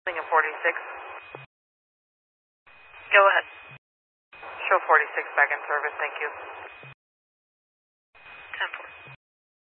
Lincoln 46. Go ahead. Show 46 back in service, thank you.